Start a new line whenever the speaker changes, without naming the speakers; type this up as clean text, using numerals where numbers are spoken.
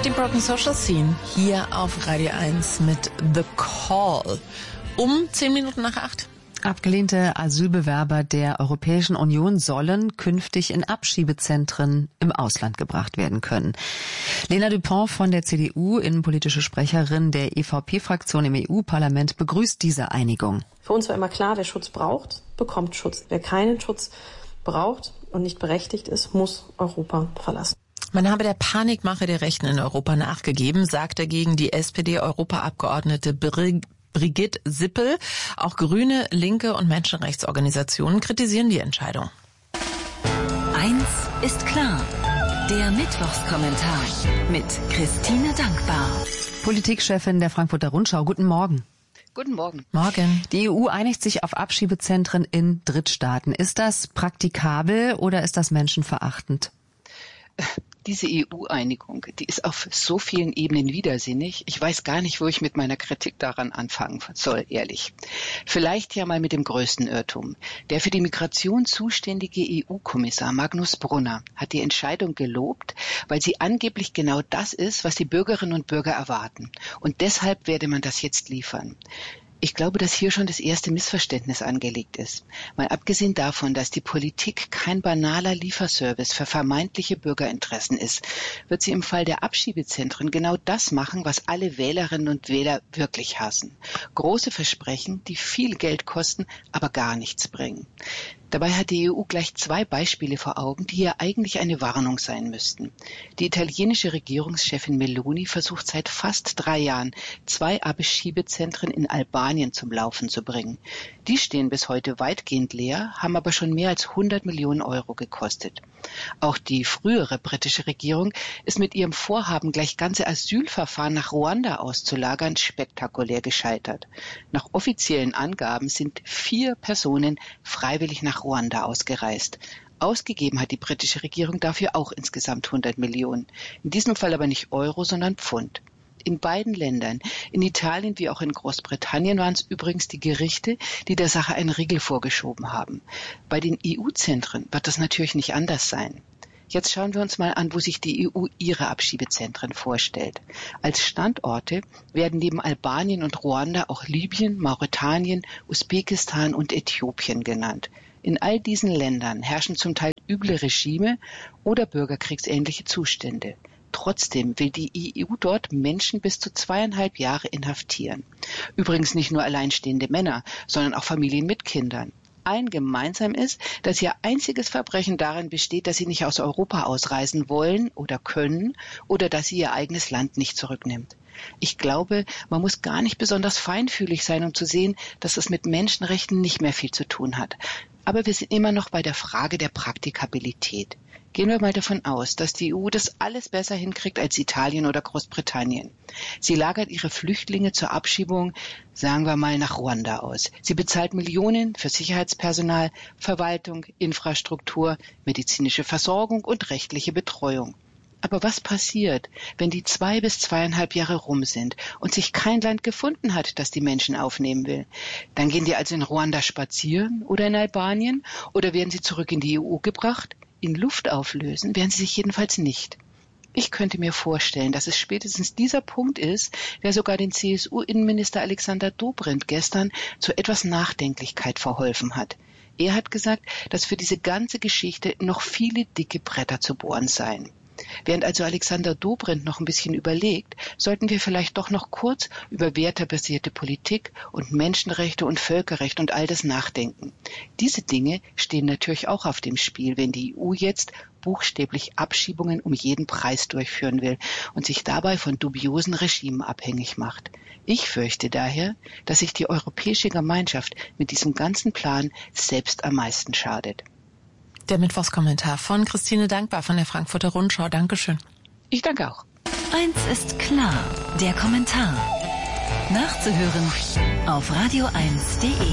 Die Broken Social Scene hier auf Radio 1 mit The Call. Um 10 Minuten nach 8.
Abgelehnte Asylbewerber der Europäischen Union sollen künftig in Abschiebezentren im Ausland gebracht werden können. Lena Dupont von der CDU, innenpolitische Sprecherin der EVP-Fraktion im EU-Parlament, begrüßt diese Einigung.
Für uns war immer klar, wer Schutz braucht, bekommt Schutz. Wer keinen Schutz braucht und nicht berechtigt ist, muss Europa verlassen.
Man habe der Panikmache der Rechten in Europa nachgegeben, sagt dagegen die SPD-Europaabgeordnete Brigitte Sippel. Auch Grüne, Linke und Menschenrechtsorganisationen kritisieren die Entscheidung.
Eins ist klar. Der Mittwochskommentar mit Christine Dankbar.
Politikchefin der Frankfurter Rundschau, guten Morgen.
Guten Morgen.
Morgen.
Die EU einigt sich auf Abschiebezentren in Drittstaaten. Ist das praktikabel oder ist das menschenverachtend?
Diese EU-Einigung, die ist auf so vielen Ebenen widersinnig. Ich weiß gar nicht, wo ich mit meiner Kritik daran anfangen soll, ehrlich. Vielleicht ja mal mit dem größten Irrtum. Der für die Migration zuständige EU-Kommissar Magnus Brunner hat die Entscheidung gelobt, weil sie angeblich genau das ist, was die Bürgerinnen und Bürger erwarten. Und deshalb werde man das jetzt liefern. Ich glaube, dass hier schon das erste Missverständnis angelegt ist. Mal abgesehen davon, dass die Politik kein banaler Lieferservice für vermeintliche Bürgerinteressen ist, wird sie im Fall der Abschiebezentren genau das machen, was alle Wählerinnen und Wähler wirklich hassen. Große Versprechen, die viel Geld kosten, aber gar nichts bringen. Dabei hat die EU gleich zwei Beispiele vor Augen, die hier eigentlich eine Warnung sein müssten. Die italienische Regierungschefin Meloni versucht seit fast 3 Jahren, 2 Abschiebezentren in Albanien zum Laufen zu bringen. Die stehen bis heute weitgehend leer, haben aber schon mehr als 100 Millionen Euro gekostet. Auch die frühere britische Regierung ist mit ihrem Vorhaben, gleich ganze Asylverfahren nach Ruanda auszulagern, spektakulär gescheitert. Nach offiziellen Angaben sind 4 Personen freiwillig nach Ruanda ausgereist. Ausgegeben hat die britische Regierung dafür auch insgesamt 100 Millionen. In diesem Fall aber nicht Euro, sondern Pfund. In beiden Ländern, in Italien wie auch in Großbritannien, waren es übrigens die Gerichte, die der Sache einen Riegel vorgeschoben haben. Bei den EU-Zentren wird das natürlich nicht anders sein. Jetzt schauen wir uns mal an, wo sich die EU ihre Abschiebezentren vorstellt. Als Standorte werden neben Albanien und Ruanda auch Libyen, Mauretanien, Usbekistan und Äthiopien genannt. In all diesen Ländern herrschen zum Teil üble Regime oder bürgerkriegsähnliche Zustände. Trotzdem will die EU dort Menschen bis zu 2,5 Jahre inhaftieren. Übrigens nicht nur alleinstehende Männer, sondern auch Familien mit Kindern. Allen gemeinsam ist, dass ihr einziges Verbrechen darin besteht, dass sie nicht aus Europa ausreisen wollen oder können oder dass sie ihr eigenes Land nicht zurücknimmt. Ich glaube, man muss gar nicht besonders feinfühlig sein, um zu sehen, dass es mit Menschenrechten nicht mehr viel zu tun hat. Aber wir sind immer noch bei der Frage der Praktikabilität. Gehen wir mal davon aus, dass die EU das alles besser hinkriegt als Italien oder Großbritannien. Sie lagert ihre Flüchtlinge zur Abschiebung, sagen wir mal, nach Ruanda aus. Sie bezahlt Millionen für Sicherheitspersonal, Verwaltung, Infrastruktur, medizinische Versorgung und rechtliche Betreuung. Aber was passiert, wenn die 2 bis 2,5 Jahre rum sind und sich kein Land gefunden hat, das die Menschen aufnehmen will? Dann gehen die also in Ruanda spazieren oder in Albanien oder werden sie zurück in die EU gebracht? In Luft auflösen werden sie sich jedenfalls nicht. Ich könnte mir vorstellen, dass es spätestens dieser Punkt ist, der sogar den CSU-Innenminister Alexander Dobrindt gestern zu etwas Nachdenklichkeit verholfen hat. Er hat gesagt, dass für diese ganze Geschichte noch viele dicke Bretter zu bohren seien. Während also Alexander Dobrindt noch ein bisschen überlegt, sollten wir vielleicht doch noch kurz über wertebasierte Politik und Menschenrechte und Völkerrecht und all das nachdenken. Diese Dinge stehen natürlich auch auf dem Spiel, wenn die EU jetzt buchstäblich Abschiebungen um jeden Preis durchführen will und sich dabei von dubiosen Regimen abhängig macht. Ich fürchte daher, dass sich die Europäische Gemeinschaft mit diesem ganzen Plan selbst am meisten schadet.
Der Mittwochskommentar von Christine Dankbar von der Frankfurter Rundschau. Dankeschön.
Ich danke auch.
Eins ist klar, der Kommentar. Nachzuhören auf radio1.de.